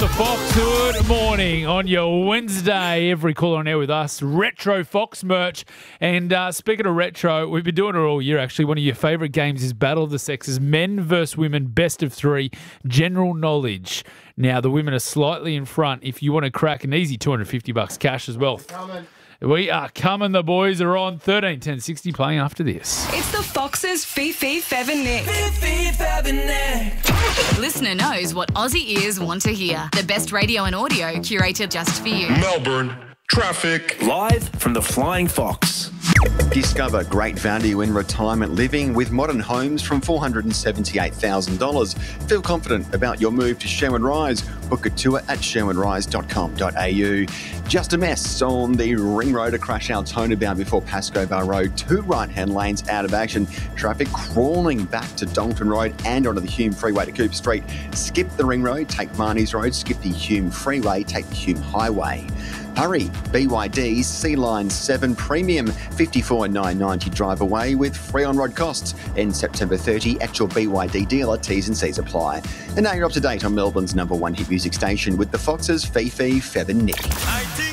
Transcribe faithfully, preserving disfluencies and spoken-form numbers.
Foxhood morning on your Wednesday. Every caller on air with us. Retro Fox merch. And uh, speaking of retro, we've been doing it all year actually. One of your favourite games is Battle of the Sexes. Men versus women, best of three, general knowledge. Now, the women are slightly in front. If you want to crack an easy two hundred fifty bucks cash as well. Coming. We are coming. The boys are on thirteen ten sixty playing after this. It's the Foxes Fifi, Fev and Nick. Fifi, Fev and Nick. Listener knows what Aussie ears want to hear. The best radio and audio curated just for you. Melbourne, traffic. Live from the Flying Fox. Discover great value in retirement living with modern homes from four hundred seventy-eight thousand dollars. Feel confident about your move to Sherwood Rise. Book a tour at sherwood rise dot com dot a u. Just a mess on the Ring Road, a crash Altona bound before Pascoe Bar Road. Two right-hand lanes out of action. Traffic crawling back to Donington Road and onto the Hume Freeway to Cooper Street. Skip the Ring Road, take Marnie's Road. Skip the Hume Freeway, take the Hume Highway. Hurry, B Y D C Line seven Premium, fifty-four thousand nine hundred ninety drive away with free on-road costs. End September thirtieth at your B Y D dealer. T's and C's apply. And now you're up to date on Melbourne's number one hit music station with the Foxes, Fifi, Fev and Nick. I